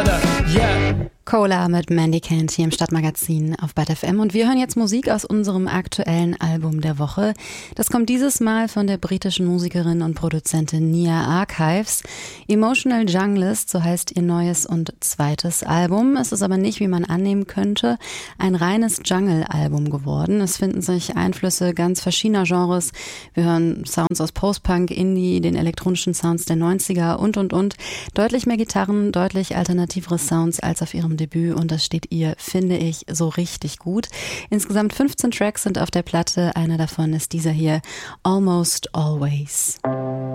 together, yeah. Cola mit Mandy Kent hier im Stadtmagazin auf Bad FM und wir hören jetzt Musik aus unserem aktuellen Album der Woche. Das kommt dieses Mal von der britischen Musikerin und Produzentin Nia Archives. Emotional Junglist, so heißt ihr neues und zweites Album. Es ist aber nicht, wie man annehmen könnte, ein reines Jungle-Album geworden. Es finden sich Einflüsse ganz verschiedener Genres. Wir hören Sounds aus Post-Punk, Indie, den elektronischen Sounds der 90er und. Deutlich mehr Gitarren, deutlich alternativere Sounds als auf ihrem Debüt und das steht ihr, finde ich, so richtig gut. Insgesamt 15 Tracks sind auf der Platte, einer davon ist dieser hier, Almost Always.